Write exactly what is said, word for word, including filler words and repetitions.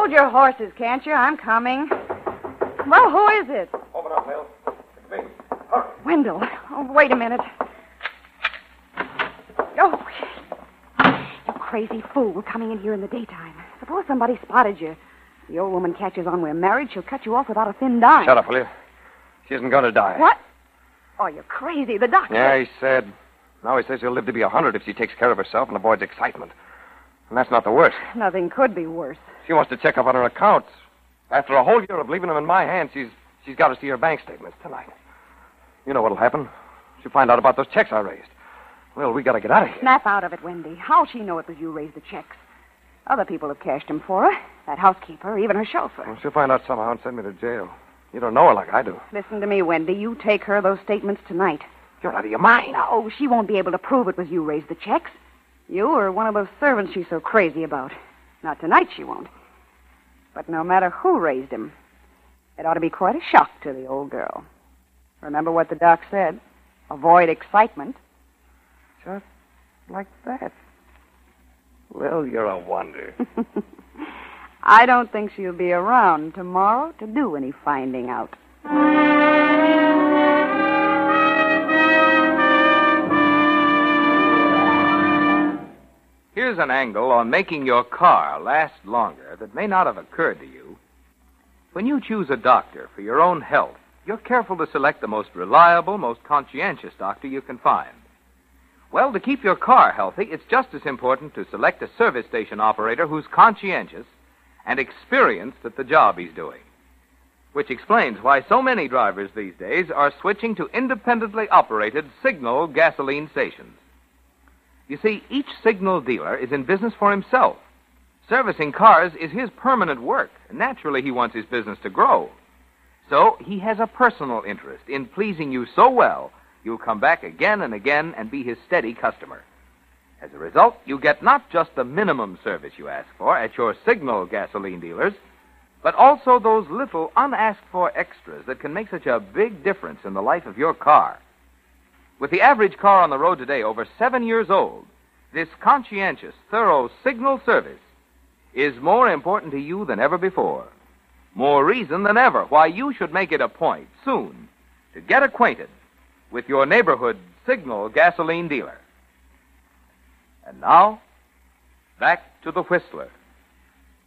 Hold your horses, can't you? I'm coming. Well, who is it? Open up, Mill. It's me. Hurry. Wendell. Oh, wait a minute. Oh, you crazy fool coming in here in the daytime. Suppose somebody spotted you. The old woman catches on we're married, she'll cut you off without a thin dime. Shut up, will you? She isn't going to die. What? Oh, you're crazy. The doctor... Yeah, he said. Now he says she'll live to be a hundred if she takes care of herself and avoids excitement. And that's not the worst. Nothing could be worse. She wants to check up on her accounts. After a whole year of leaving them in my hands, she's she's got to see her bank statements tonight. You know what'll happen. She'll find out about those checks I raised. Well, we got to get out of here. Snap out of it, Wendy. How'll she know it was you raised the checks? Other people have cashed them for her. That housekeeper, even her chauffeur. Well, she'll find out somehow and send me to jail. You don't know her like I do. Listen to me, Wendy. You take her those statements tonight. You're out of your mind. No, she won't be able to prove it was you raised the checks. You or one of those servants she's so crazy about. Not tonight, she won't. But no matter who raised him, it ought to be quite a shock to the old girl. Remember what the doc said. Avoid excitement. Just like that. Well, you're a wonder. I don't think she'll be around tomorrow to do any finding out. Here's an angle on making your car last longer that may not have occurred to you. When you choose a doctor for your own health, you're careful to select the most reliable, most conscientious doctor you can find. Well, to keep your car healthy, it's just as important to select a service station operator who's conscientious and experienced at the job he's doing. Which explains why so many drivers these days are switching to independently operated Signal gasoline stations. You see, each Signal dealer is in business for himself. Servicing cars is his permanent work, and naturally he wants his business to grow. So he has a personal interest in pleasing you so well, you'll come back again and again and be his steady customer. As a result, you get not just the minimum service you ask for at your Signal gasoline dealers, but also those little unasked-for extras that can make such a big difference in the life of your car. With the average car on the road today over seven years old, this conscientious, thorough Signal service is more important to you than ever before. More reason than ever why you should make it a point soon to get acquainted with your neighborhood Signal gasoline dealer. And now, back to the Whistler.